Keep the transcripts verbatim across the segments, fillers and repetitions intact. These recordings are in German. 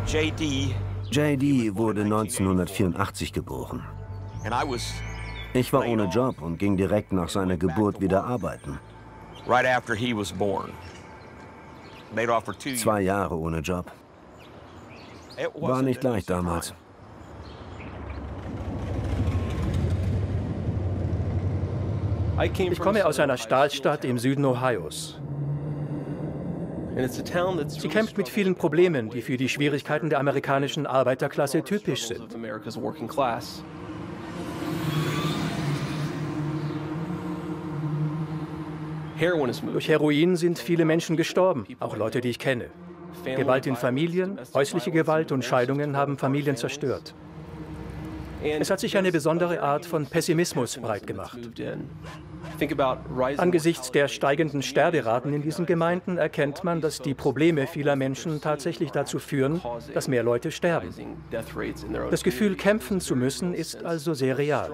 J D wurde neunzehnhundertvierundachtzig geboren. Ich war ohne Job und ging direkt nach seiner Geburt wieder arbeiten. Zwei Jahre ohne Job. War nicht leicht damals. Ich komme aus einer Stahlstadt im Süden Ohios. Sie kämpft mit vielen Problemen, die für die Schwierigkeiten der amerikanischen Arbeiterklasse typisch sind. Durch Heroin sind viele Menschen gestorben, auch Leute, die ich kenne. Gewalt in Familien, häusliche Gewalt und Scheidungen haben Familien zerstört. Es hat sich eine besondere Art von Pessimismus breitgemacht. Angesichts der steigenden Sterberaten in diesen Gemeinden erkennt man, dass die Probleme vieler Menschen tatsächlich dazu führen, dass mehr Leute sterben. Das Gefühl, kämpfen zu müssen, ist also sehr real.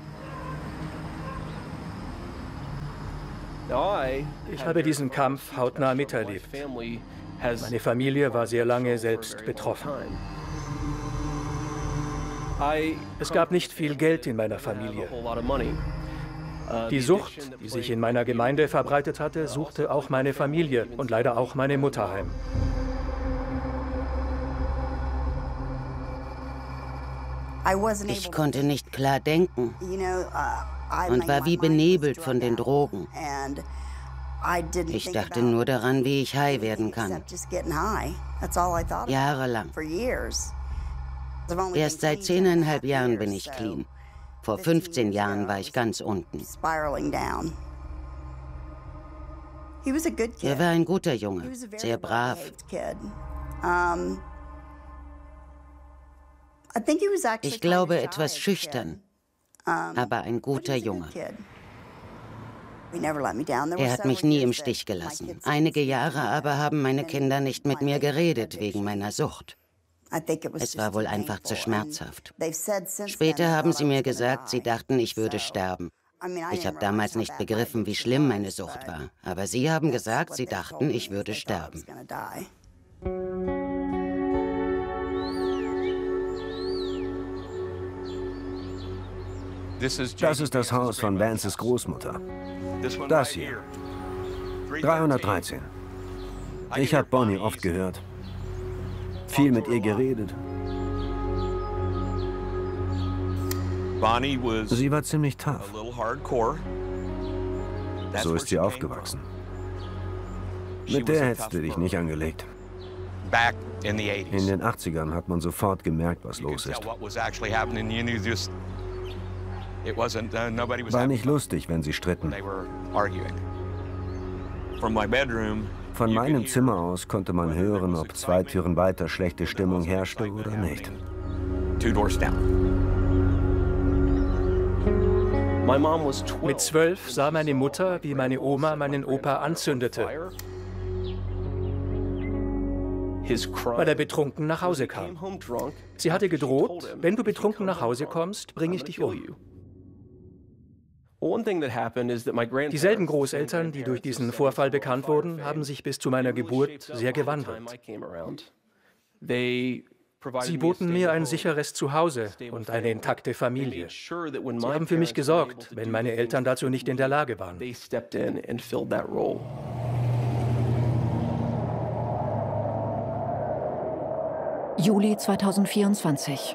Ich habe diesen Kampf hautnah miterlebt. Meine Familie war sehr lange selbst betroffen. Es gab nicht viel Geld in meiner Familie. Die Sucht, die sich in meiner Gemeinde verbreitet hatte, suchte auch meine Familie und leider auch meine Mutter heim. Ich konnte nicht klar denken und war wie benebelt von den Drogen. Ich dachte nur daran, wie ich high werden kann. Jahrelang. Erst seit zehneinhalb Jahren bin ich clean. Vor fünfzehn Jahren war ich ganz unten. Er war ein guter Junge, sehr brav. Ich glaube, etwas schüchtern, aber ein guter Junge. Er hat mich nie im Stich gelassen. Einige Jahre aber haben meine Kinder nicht mit mir geredet wegen meiner Sucht. Es war wohl einfach zu schmerzhaft. Später haben sie mir gesagt, sie dachten, ich würde sterben. Ich habe damals nicht begriffen, wie schlimm meine Sucht war. Aber sie haben gesagt, sie dachten, ich würde sterben. Das ist das Haus von Vances Großmutter. Das hier. dreihundertdreizehn. Ich habe Bonnie oft gehört. Viel mit ihr geredet. Sie war ziemlich tough. So ist sie aufgewachsen. Mit der hättest du dich nicht angelegt. In den achtzigern hat man sofort gemerkt, was los ist. War nicht lustig, wenn sie stritten. Von meinem Zimmer aus konnte man hören, ob zwei Türen weiter schlechte Stimmung herrschte oder nicht. Mit zwölf sah meine Mutter, wie meine Oma meinen Opa anzündete, weil er betrunken nach Hause kam. Sie hatte gedroht, wenn du betrunken nach Hause kommst, bringe ich dich um. Dieselben Großeltern, die durch diesen Vorfall bekannt wurden, haben sich bis zu meiner Geburt sehr gewandelt. Sie boten mir ein sicheres Zuhause und eine intakte Familie. Sie haben für mich gesorgt, wenn meine Eltern dazu nicht in der Lage waren. Juli zweitausendvierundzwanzig.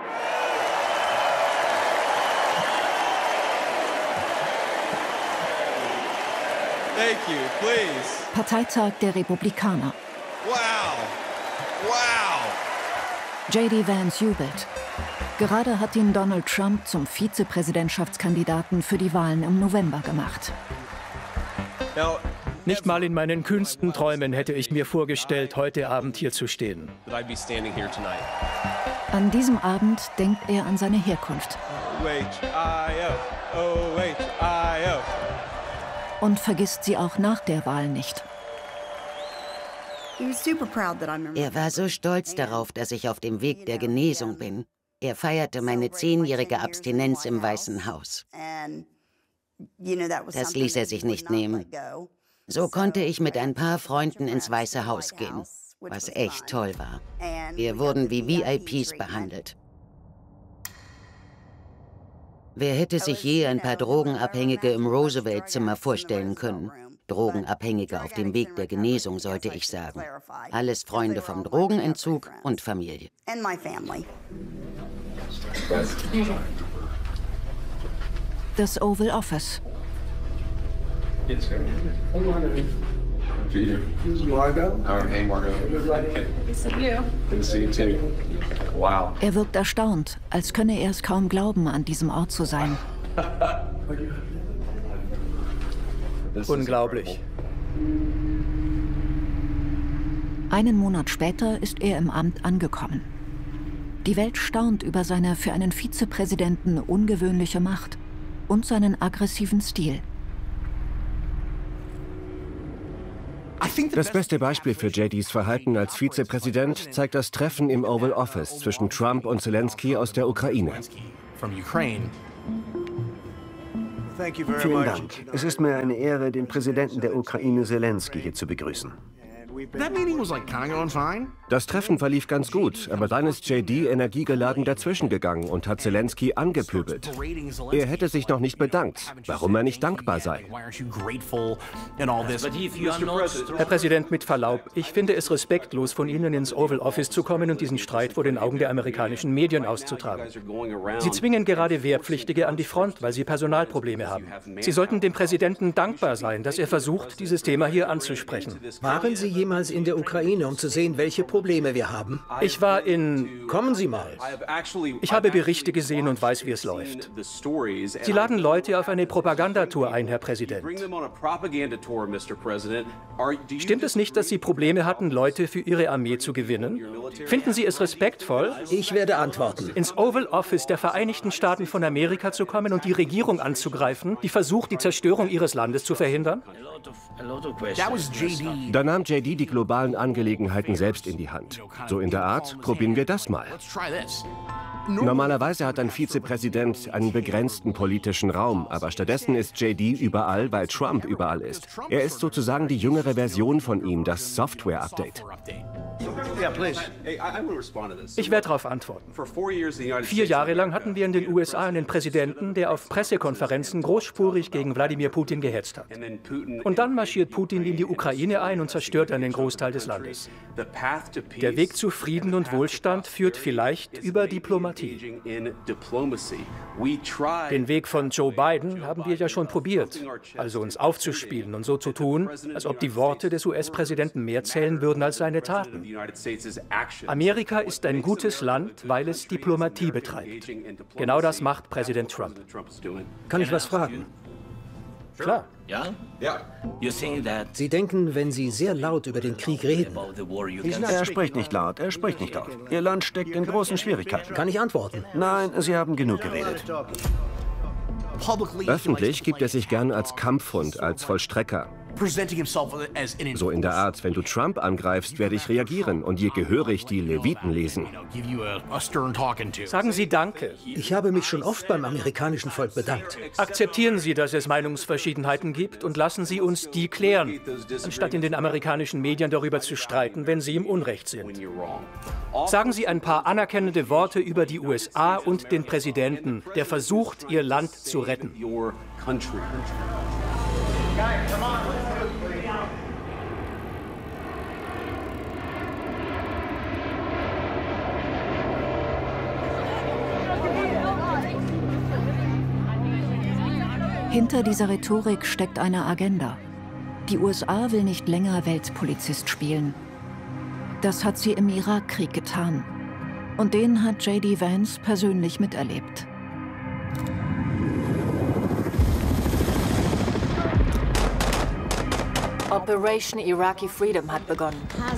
Thank you, please. Parteitag der Republikaner. Wow. Wow. J D Vance jubelt. Gerade hat ihn Donald Trump zum Vizepräsidentschaftskandidaten für die Wahlen im November gemacht. Nicht mal in meinen kühnsten Träumen hätte ich mir vorgestellt, heute Abend hier zu stehen. An diesem Abend denkt er an seine Herkunft. Und vergisst sie auch nach der Wahl nicht. Er war so stolz darauf, dass ich auf dem Weg der Genesung bin. Er feierte meine zehnjährige Abstinenz im Weißen Haus. Das ließ er sich nicht nehmen. So konnte ich mit ein paar Freunden ins Weiße Haus gehen. was echt toll war. Wir wurden wie V I Ps behandelt. Wer hätte sich je ein paar Drogenabhängige im Roosevelt-Zimmer vorstellen können? Drogenabhängige auf dem Weg der Genesung, sollte ich sagen. Alles Freunde vom Drogenentzug und Familie. Das Oval Office. Er wirkt erstaunt, als könne er es kaum glauben, an diesem Ort zu sein. Unglaublich. Einen Monat später ist er im Amt angekommen. Die Welt staunt über seine für einen Vizepräsidenten ungewöhnliche Macht und seinen aggressiven Stil. Das beste Beispiel für J Ds Verhalten als Vizepräsident zeigt das Treffen im Oval Office zwischen Trump und Zelensky aus der Ukraine. Vielen Dank. Es ist mir eine Ehre, den Präsidenten der Ukraine Zelensky hier zu begrüßen. Das Treffen verlief ganz gut, aber dann ist J D energiegeladen dazwischen gegangen und hat Zelensky angepöbelt. Er hätte sich noch nicht bedankt, warum er nicht dankbar sei. Herr Präsident, mit Verlaub, ich finde es respektlos, von Ihnen ins Oval Office zu kommen und diesen Streit vor den Augen der amerikanischen Medien auszutragen. Sie zwingen gerade Wehrpflichtige an die Front, weil sie Personalprobleme haben. Sie sollten dem Präsidenten dankbar sein, dass er versucht, dieses Thema hier anzusprechen. Waren Sie jemals in der Ukraine, um zu sehen, welche Probleme wir haben? Ich war in... Kommen Sie mal. Ich habe Berichte gesehen und weiß, wie es läuft. Sie laden Leute auf eine Propagandatour ein, Herr Präsident. Stimmt es nicht, dass Sie Probleme hatten, Leute für Ihre Armee zu gewinnen? Finden Sie es respektvoll, Ich werde antworten. ins Oval Office der Vereinigten Staaten von Amerika zu kommen und die Regierung anzugreifen, die versucht, die Zerstörung Ihres Landes zu verhindern? Da nahm J D die globalen Angelegenheiten selbst in die Hand. So in der Art, probieren wir das mal. Normalerweise hat ein Vizepräsident einen begrenzten politischen Raum, aber stattdessen ist J D überall, weil Trump überall ist. Er ist sozusagen die jüngere Version von ihm, das Software-Update. Ich werde darauf antworten. Vier Jahre lang hatten wir in den U S A einen Präsidenten, der auf Pressekonferenzen großspurig gegen Wladimir Putin gehetzt hat. Und dann marschiert Putin in die Ukraine ein und zerstört einen Großteil des Landes. Der Weg zu Frieden und Wohlstand führt vielleicht über Diplomatie. Den Weg von Joe Biden haben wir ja schon probiert, also uns aufzuspielen und so zu tun, als ob die Worte des U S-Präsidenten mehr zählen würden als seine Taten. Amerika ist ein gutes Land, weil es Diplomatie betreibt. Genau das macht Präsident Trump. Kann ich was fragen? Klar. Sie denken, wenn Sie sehr laut über den Krieg reden. Er spricht nicht laut, er spricht nicht laut. Ihr Land steckt in großen Schwierigkeiten. Kann ich antworten? Nein, Sie haben genug geredet. Öffentlich gibt er sich gern als Kampfhund, als Vollstrecker. So in der Art, wenn du Trump angreifst, werde ich reagieren und je gehörig die Leviten lesen. Sagen Sie Danke. Ich habe mich schon oft beim amerikanischen Volk bedankt. Akzeptieren Sie, dass es Meinungsverschiedenheiten gibt und lassen Sie uns die klären, anstatt in den amerikanischen Medien darüber zu streiten, wenn Sie im Unrecht sind. Sagen Sie ein paar anerkennende Worte über die U S A und den Präsidenten, der versucht, Ihr Land zu retten. Hinter dieser Rhetorik steckt eine Agenda. Die U S A will nicht länger Weltpolizist spielen. Das hat sie im Irakkrieg getan. Und den hat J D Vance persönlich miterlebt. Operation Iraqi Freedom hat begonnen.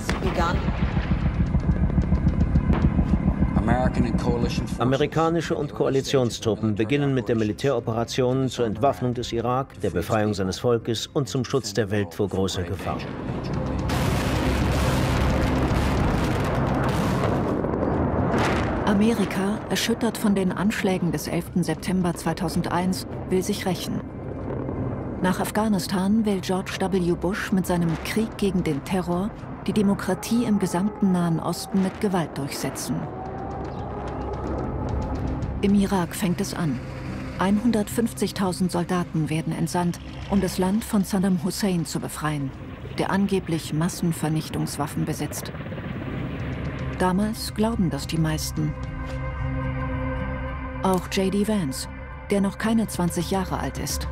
Amerikanische und Koalitionstruppen beginnen mit der Militäroperation zur Entwaffnung des Irak, der Befreiung seines Volkes und zum Schutz der Welt vor großer Gefahr. Amerika, erschüttert von den Anschlägen des elften September zweitausendeins, will sich rächen. Nach Afghanistan will George W. Bush mit seinem Krieg gegen den Terror die Demokratie im gesamten Nahen Osten mit Gewalt durchsetzen. Im Irak fängt es an. hundertfünfzigtausend Soldaten werden entsandt, um das Land von Saddam Hussein zu befreien, der angeblich Massenvernichtungswaffen besitzt. Damals glauben das die meisten. Auch J D Vance, der noch keine zwanzig Jahre alt ist.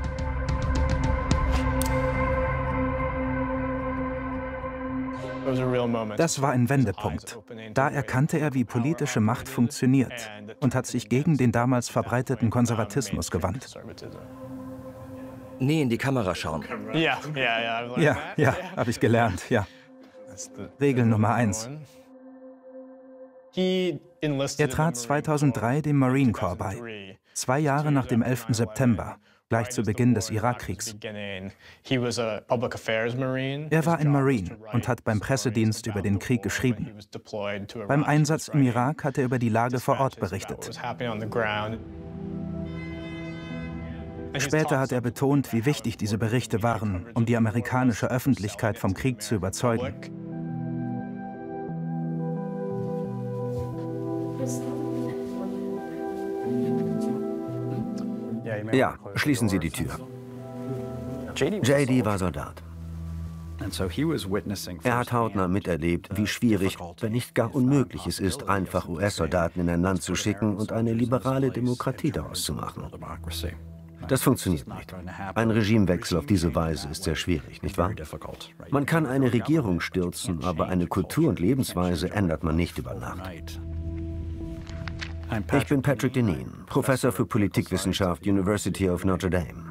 Das war ein Wendepunkt. Da erkannte er, wie politische Macht funktioniert und hat sich gegen den damals verbreiteten Konservatismus gewandt. Nie in die Kamera schauen. Ja, ja, ja, habe ich gelernt, ja. Regel Nummer eins. Er trat zweitausenddrei dem Marine Corps bei, zwei Jahre nach dem elften September. Gleich zu Beginn des Irakkriegs. Er war ein Marine und hat beim Pressedienst über den Krieg geschrieben. Beim Einsatz im Irak hat er über die Lage vor Ort berichtet. Später hat er betont, wie wichtig diese Berichte waren, um die amerikanische Öffentlichkeit vom Krieg zu überzeugen. Ja, schließen Sie die Tür. J D war Soldat. Er hat hautnah miterlebt, wie schwierig, wenn nicht gar unmöglich es ist, einfach U S-Soldaten in ein Land zu schicken und eine liberale Demokratie daraus zu machen. Das funktioniert nicht. Ein Regimewechsel auf diese Weise ist sehr schwierig, nicht wahr? Man kann eine Regierung stürzen, aber eine Kultur und Lebensweise ändert man nicht über Nacht. Ich bin Patrick Deneen, Professor für Politikwissenschaft, University of Notre Dame.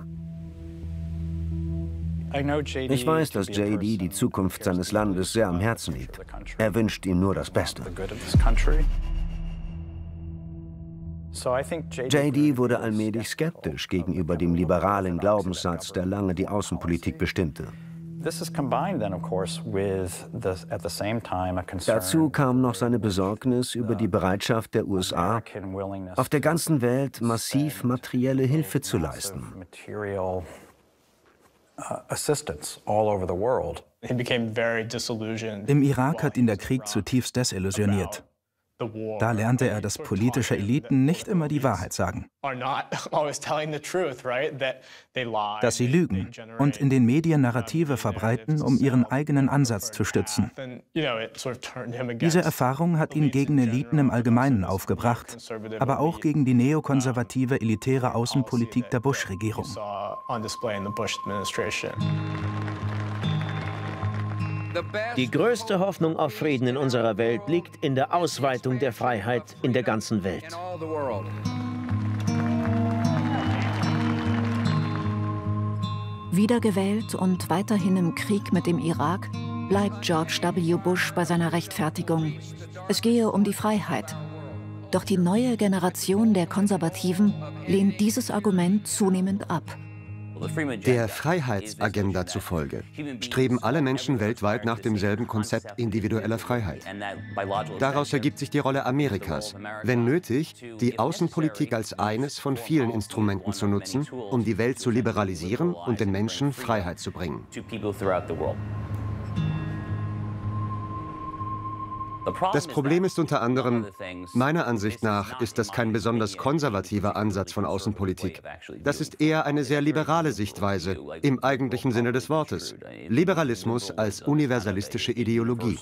Ich weiß, dass J D die Zukunft seines Landes sehr am Herzen liegt. Er wünscht ihm nur das Beste. J D wurde allmählich skeptisch gegenüber dem liberalen Glaubenssatz, der lange die Außenpolitik bestimmte. Dazu kam noch seine Besorgnis über die Bereitschaft der U S A, auf der ganzen Welt massiv materielle Hilfe zu leisten. Im Irak hat ihn der Krieg zutiefst desillusioniert. Da lernte er, dass politische Eliten nicht immer die Wahrheit sagen. Dass sie lügen und in den Medien Narrative verbreiten, um ihren eigenen Ansatz zu stützen. Diese Erfahrung hat ihn gegen Eliten im Allgemeinen aufgebracht, aber auch gegen die neokonservative, elitäre Außenpolitik der Bush-Regierung. Die größte Hoffnung auf Frieden in unserer Welt liegt in der Ausweitung der Freiheit in der ganzen Welt. Wiedergewählt und weiterhin im Krieg mit dem Irak, bleibt George W. Bush bei seiner Rechtfertigung. Es gehe um die Freiheit. Doch die neue Generation der Konservativen lehnt dieses Argument zunehmend ab. Der Freiheitsagenda zufolge streben alle Menschen weltweit nach demselben Konzept individueller Freiheit. Daraus ergibt sich die Rolle Amerikas, wenn nötig, die Außenpolitik als eines von vielen Instrumenten zu nutzen, um die Welt zu liberalisieren und den Menschen Freiheit zu bringen. Das Problem ist unter anderem, meiner Ansicht nach ist das kein besonders konservativer Ansatz von Außenpolitik. Das ist eher eine sehr liberale Sichtweise, im eigentlichen Sinne des Wortes. Liberalismus als universalistische Ideologie.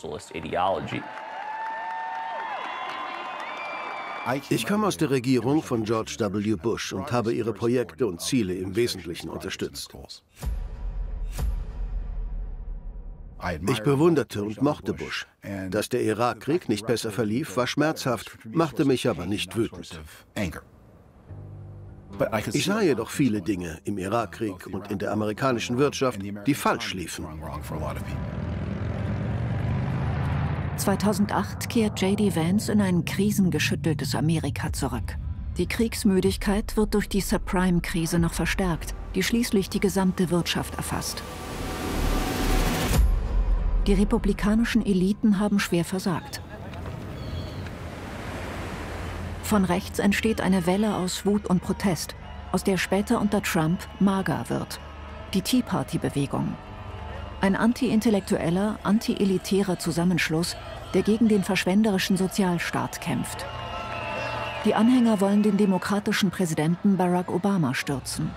Ich komme aus der Regierung von George W. Bush und habe ihre Projekte und Ziele im Wesentlichen unterstützt. Ich bewunderte und mochte Bush. Dass der Irakkrieg nicht besser verlief, war schmerzhaft, machte mich aber nicht wütend. Ich sah jedoch viele Dinge im Irakkrieg und in der amerikanischen Wirtschaft, die falsch liefen. zweitausendacht kehrt J D Vance in ein krisengeschütteltes Amerika zurück. Die Kriegsmüdigkeit wird durch die Subprime-Krise noch verstärkt, die schließlich die gesamte Wirtschaft erfasst. Die republikanischen Eliten haben schwer versagt. Von rechts entsteht eine Welle aus Wut und Protest, aus der später unter Trump MAGA wird, die Tea Party-Bewegung. Ein anti-intellektueller, anti-elitärer Zusammenschluss, der gegen den verschwenderischen Sozialstaat kämpft. Die Anhänger wollen den demokratischen Präsidenten Barack Obama stürzen.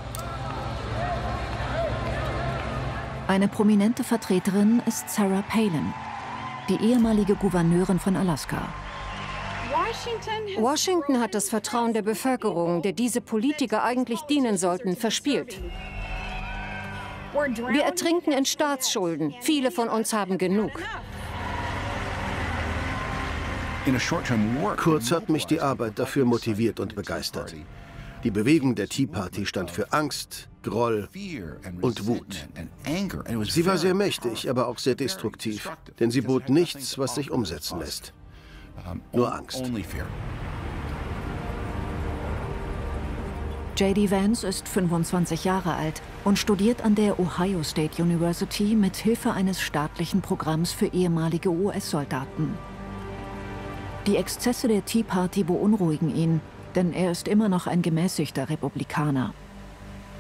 Eine prominente Vertreterin ist Sarah Palin, die ehemalige Gouverneurin von Alaska. Washington hat das Vertrauen der Bevölkerung, der diese Politiker eigentlich dienen sollten, verspielt. Wir ertrinken in Staatsschulden. Viele von uns haben genug. Kurz hat mich die Arbeit dafür motiviert und begeistert. Die Bewegung der Tea Party stand für Angst, Groll und Wut. Sie war sehr mächtig, aber auch sehr destruktiv, denn sie bot nichts, was sich umsetzen lässt. Nur Angst. J D Vance ist fünfundzwanzig Jahre alt und studiert an der Ohio State University mit Hilfe eines staatlichen Programms für ehemalige U S-Soldaten. Die Exzesse der Tea Party beunruhigen ihn, denn er ist immer noch ein gemäßigter Republikaner.